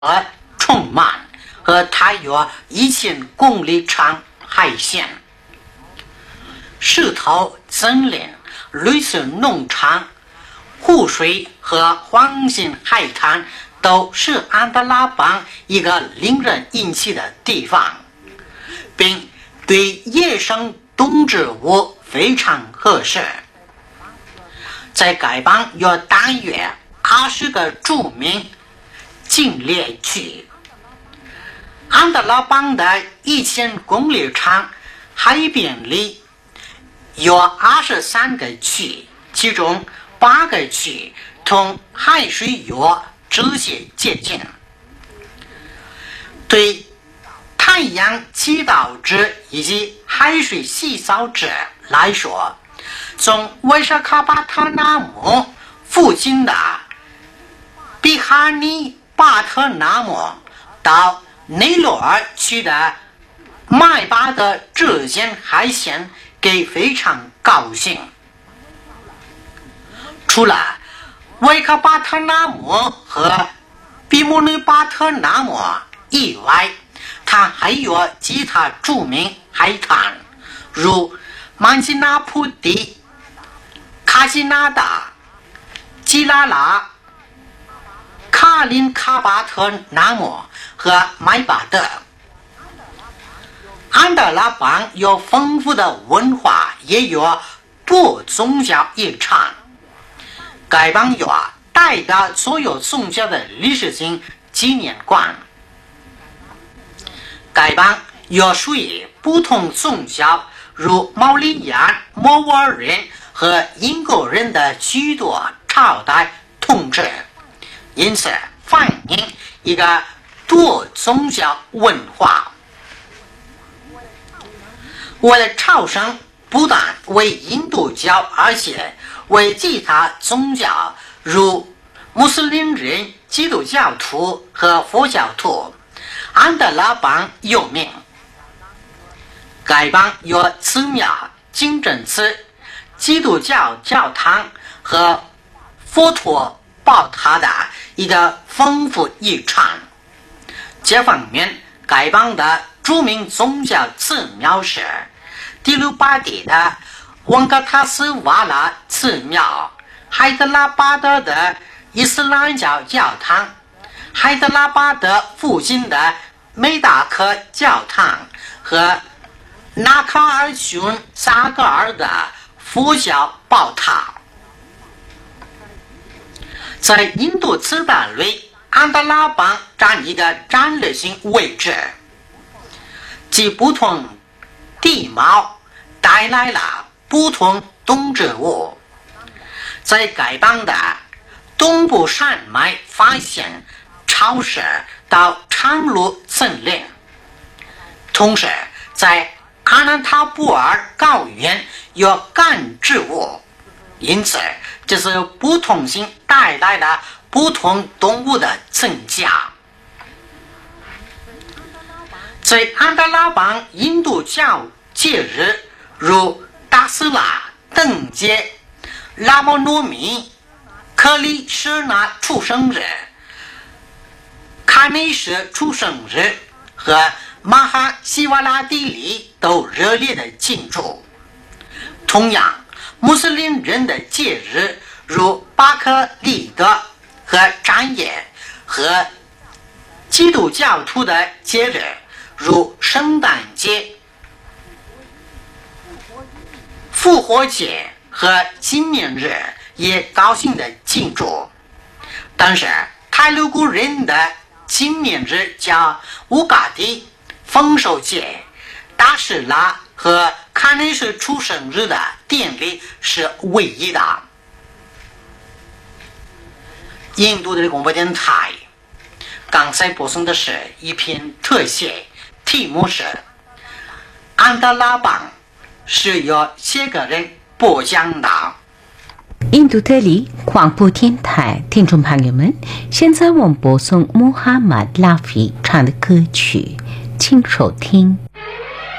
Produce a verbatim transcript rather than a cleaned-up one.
而充满和大约一千公里长海线。石头森林、绿色农场、湖水和黄金海滩都是安德拉邦一个令人引起的地方，并对野生动植物非常合适。在该邦有大约二十个著名景猎区。安德拉邦的一千公里长海边里有二十三个区，其中八个区同海水有直接接近。对太阳祈祷者以及海水洗澡者来说，从威沙卡巴塔纳姆附近的比哈尼巴特纳姆到内罗尔区的麦巴的这间海线给非常高兴。除了维卡巴特纳姆和比姆内巴特纳姆以外，它还有其他著名海滩，如曼吉纳普蒂、卡吉纳达、基拉拉、卡林卡巴特纳姆和麦巴德。安德拉邦有丰富的文化，也有多宗教遗产。该邦有代表所有宗教的历史性纪念馆。该邦有属于不同宗教，如毛利亚、摩尔人和英国人的许多朝代统治，因此反映一个多宗教文化。为了朝圣，不但为印度教，而且为其他宗教，如穆斯林人、基督教徒和佛教徒，安德拉邦有名。该邦有寺庙、清真寺、基督教教堂和佛陀宝塔的一个丰富遗产。这方面，该邦的著名宗教寺庙是迪鲁巴蒂的旺格塔斯瓦拉寺庙、海德拉巴德的伊斯兰教教堂、海德拉巴德附近的梅达克教堂和纳卡尔逊萨格尔的佛教宝塔。在印度次大类，安德拉邦占一个战略性位置，其不同地貌带来了不同动植物。在该邦的东部山脉发现潮湿到长路森林，同时在阿南塔布尔高原有干植物，因此这是不同性带来了不同动物的增加。在安德拉邦印度教节日，如达斯拉登节、拉莫诺米、克里什纳出生日、卡内什出生日和马哈希瓦拉蒂里都热烈的庆祝。同样，穆斯林人的节日，如巴克利德和占耶，和基督教徒的节日，如圣诞节、复活节和纪念日也高兴的庆祝。但是泰卢古人的纪念日叫乌嘎迪、丰收节、达什拉和卡内什出生日的典礼是唯一的。印度的广播电台刚才播送的是一篇特写，题目是安德拉邦，是由谢个人播讲的。 印度特里广播电台听众朋友们，现在我们播送穆罕默德拉菲唱的歌曲，请收听。